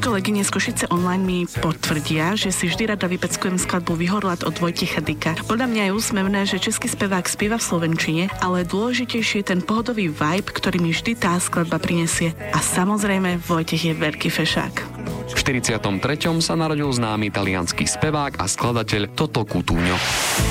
kolegyne z Košice Online mi potvrdia, že si vždy rada vypeckujem skladbu Vyhorlat od Vojtecha Dika. Podľa mňa je úsmevné, že český spevák spieva v slovenčine, ale dôležitejšie je ten pohodový vibe, ktorý mi vždy tá skladba prinesie. A samozrejme, Vojtech je veľký fešák. V 43. sa narodil známy taliansky spevák a skladateľ Toto Cutugno.